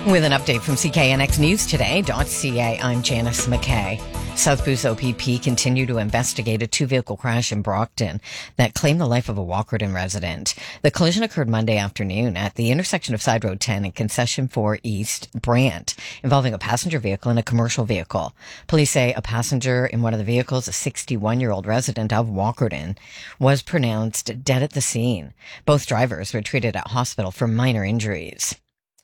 With an update from CKNX News Today.ca, I'm Janice McKay. South Boost OPP continue to investigate a two-vehicle crash in Brockton that claimed the life of a Walkerton resident. The collision occurred Monday afternoon at the intersection of Side Road 10 and Concession 4 East, Brant, involving a passenger vehicle and a commercial vehicle. Police say a passenger in one of the vehicles, a 61-year-old resident of Walkerton, was pronounced dead at the scene. Both drivers were treated at hospital for minor injuries.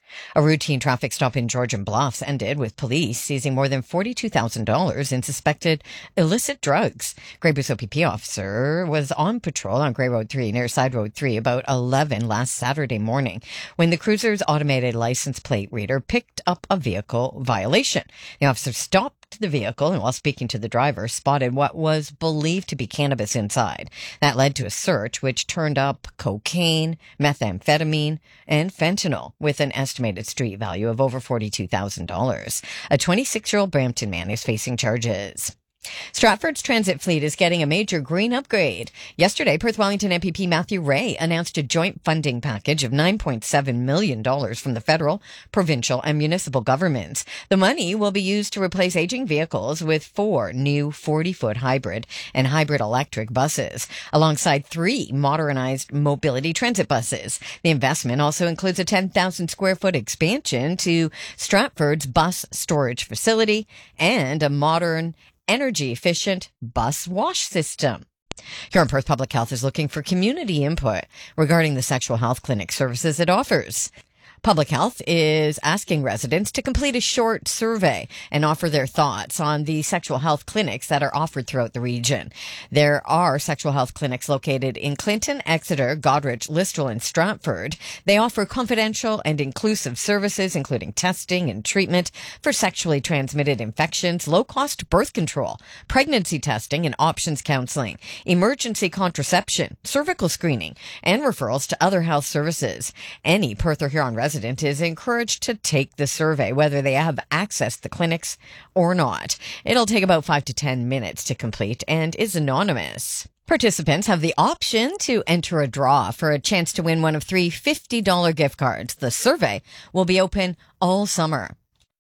A routine traffic stop in Georgian Bluffs ended with police seizing more than $42,000 in suspected illicit drugs. Grey Boost OPP officer was on patrol on Grey Road 3 near Side Road 3 about 11 last Saturday morning when the cruiser's automated license plate reader picked up a vehicle violation. The officer stopped the vehicle and, while speaking to the driver, spotted what was believed to be cannabis inside. That led to a search which turned up cocaine, methamphetamine, and fentanyl with an estimated street value of over $42,000. A 26-year-old Brampton man is facing charges. Stratford's transit fleet is getting a major green upgrade. Yesterday, Perth Wellington MPP Matthew Ray announced a joint funding package of $9.7 million from the federal, provincial, and municipal governments. The money will be used to replace aging vehicles with 4 new 40-foot hybrid and hybrid electric buses, alongside 3 modernized mobility transit buses. The investment also includes a 10,000 square foot expansion to Stratford's bus storage facility and a modern energy-efficient bus wash system. Here in Perth, Public Health is looking for community input regarding the sexual health clinic services it offers. Public Health is asking residents to complete a short survey and offer their thoughts on the sexual health clinics that are offered throughout the region. There are sexual health clinics located in Clinton, Exeter, Goderich, Listral, and Stratford. They offer confidential and inclusive services, including testing and treatment for sexually transmitted infections, low-cost birth control, pregnancy testing and options counseling, emergency contraception, cervical screening, and referrals to other health services. Any Perth or Huron resident is encouraged to take the survey, whether they have access to the clinics or not. It'll take about 5 to 10 minutes to complete and is anonymous. Participants have the option to enter a draw for a chance to win one of 3 $50 gift cards. The survey will be open all summer.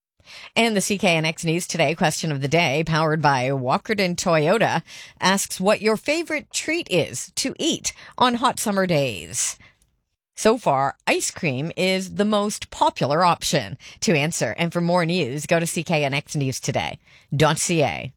And the CKNX News Today question of the day, powered by Walkerton Toyota, asks what your favorite treat is to eat on hot summer days. So far, ice cream is the most popular option. To answer and for more news, go to CKNXNewsToday.ca.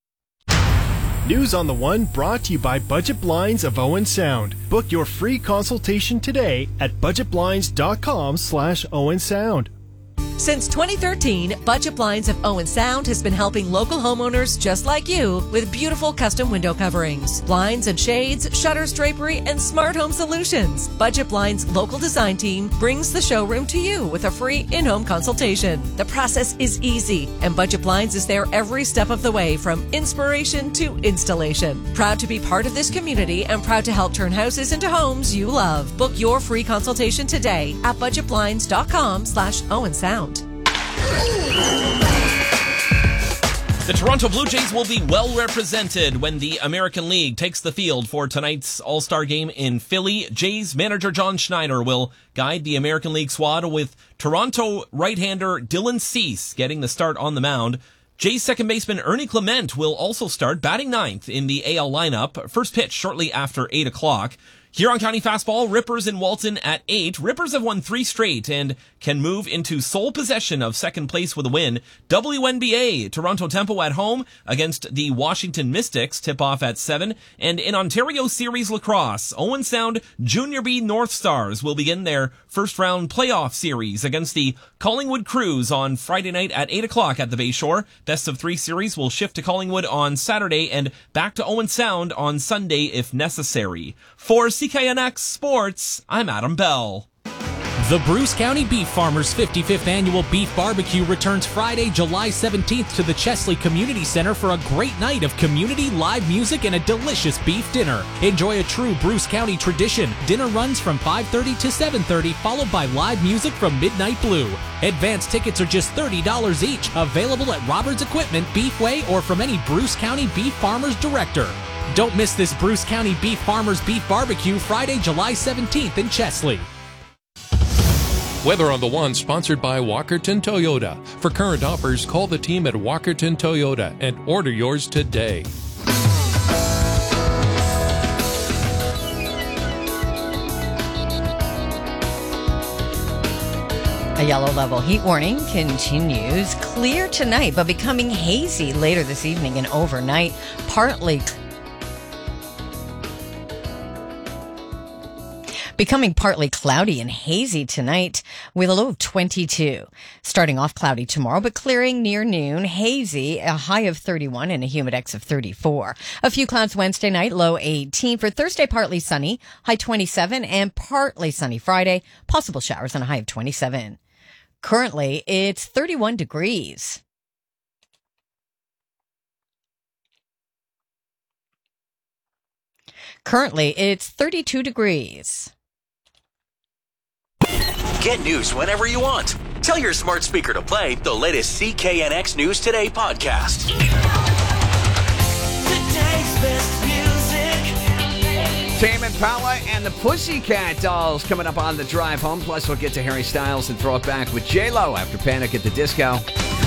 News on the One brought to you by Budget Blinds of Owen Sound. Book your free consultation today at budgetblinds.com/Owen Sound. Since 2013, Budget Blinds of Owen Sound has been helping local homeowners just like you with beautiful custom window coverings, blinds and shades, shutters, drapery, and smart home solutions. Budget Blinds' local design team brings the showroom to you with a free in-home consultation. The process is easy, and Budget Blinds is there every step of the way from inspiration to installation. Proud to be part of this community and proud to help turn houses into homes you love. Book your free consultation today at budgetblinds.com/Owen Sound. The Toronto Blue Jays will be well represented when the American League takes the field for tonight's All-Star game in Philly. Jays manager John Schneider will guide the American League squad with Toronto right-hander Dylan Cease getting the start on the mound. Jays second baseman Ernie Clement will also start batting ninth in the AL lineup. First pitch shortly after 8 o'clock. Huron County fastball, Rippers in Walton at 8. Rippers have won 3 straight and can move into sole possession of second place with a win. WNBA, Toronto Tempo at home against the Washington Mystics, tip-off at 7. And in Ontario Series Lacrosse, Owen Sound Junior B North Stars will begin their first-round playoff series against the Collingwood Crews on Friday night at 8 o'clock at the Bayshore. Best of 3 series will shift to Collingwood on Saturday and back to Owen Sound on Sunday if necessary. For CKNX Sports, I'm Adam Bell. The Bruce County Beef Farmers 55th Annual Beef Barbecue returns Friday, July 17th to the Chesley Community Center for a great night of community live music and a delicious beef dinner. Enjoy a true Bruce County tradition. Dinner runs from 5:30 to 7:30, followed by live music from Midnight Blue. Advance tickets are just $30 each, available at Roberts Equipment, Beefway, or from any Bruce County Beef Farmers director. Don't miss this Bruce County Beef Farmers Beef Barbecue Friday, July 17th in Chesley. Weather on the One, sponsored by Walkerton Toyota. For current offers, call the team at Walkerton Toyota and order yours today. A yellow level heat warning continues. Clear tonight, but becoming hazy later this evening and overnight. Becoming partly cloudy and hazy tonight with a low of 22. Starting off cloudy tomorrow, but clearing near noon. Hazy, a high of 31 and a humidex of 34. A few clouds Wednesday night, low 18. For Thursday, partly sunny, high 27, and partly sunny Friday. Possible showers and a high of 27. Currently, it's 31 degrees. Currently, it's 32 degrees. Get news whenever you want. Tell your smart speaker to play the latest CKNX News Today podcast. Today's best music. Tame Impala and the Pussycat Dolls coming up on the drive home. Plus, we'll get to Harry Styles and throw it back with J-Lo after Panic at the Disco.